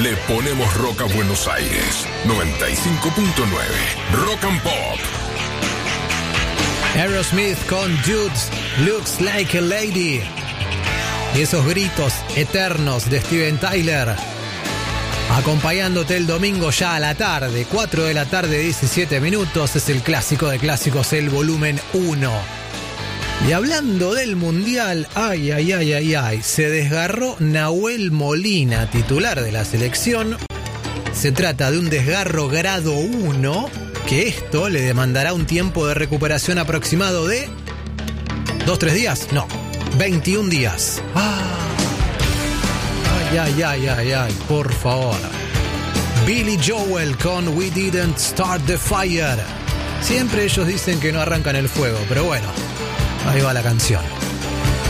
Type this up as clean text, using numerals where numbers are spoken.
Le ponemos rock a Buenos Aires. 95.9 Rock and Pop. Aerosmith con Dudes Looks Like a Lady. Y esos gritos eternos de Steven Tyler, acompañándote el domingo ya a la tarde, 4 de la tarde, 17 minutos. Es el clásico de clásicos, el volumen 1. Y hablando del Mundial, se desgarró Nahuel Molina, titular de la selección. Se trata de un desgarro grado 1, que esto le demandará un tiempo de recuperación aproximado de 2-3 días, no, 21 días. Por favor. Billy Joel con We Didn't Start the Fire. Siempre ellos dicen que no arrancan el fuego, pero bueno, ahí va la canción.